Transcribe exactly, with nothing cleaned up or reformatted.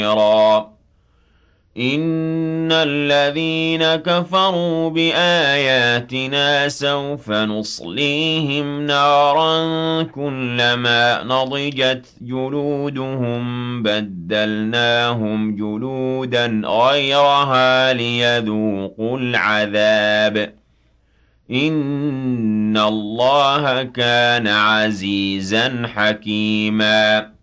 خيرا إن الذين كفروا بآياتنا سوف نصليهم نارا كلما نضجت جلودهم بدلناهم جلودا غيرها ليذوقوا العذاب إن الله كان عزيزا حكيما